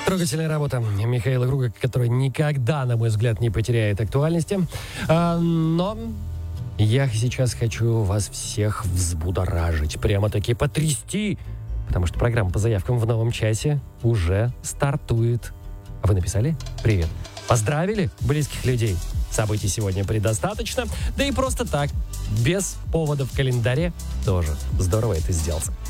Трогательная работа Михаила Круга, которая никогда, на мой взгляд, не потеряет актуальности. Но я сейчас хочу вас всех взбудоражить, прямо-таки потрясти, потому что программа по заявкам в новом часе уже стартует. А вы написали? Привет. Поздравили близких людей? Событий сегодня предостаточно. Да и просто так, без повода в календаре, тоже здорово это сделал.